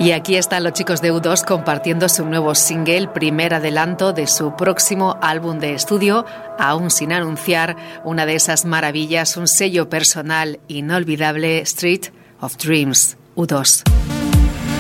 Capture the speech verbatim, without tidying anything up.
Y aquí están los chicos de U dos compartiendo su nuevo single, primer adelanto de su próximo álbum de estudio, aún sin anunciar, una de esas maravillas, un sello personal inolvidable, Street of Dreams, U dos.